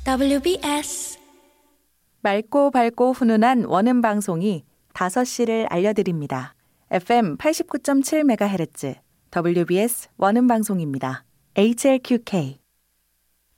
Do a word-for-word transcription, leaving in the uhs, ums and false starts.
더블유비에스 맑고 밝고 훈훈한 원음 방송이 다섯 시를 알려드립니다. 에프엠 팔십구 점 칠 메가헤르츠 더블유비에스 원음 방송입니다. 에이치엘큐케이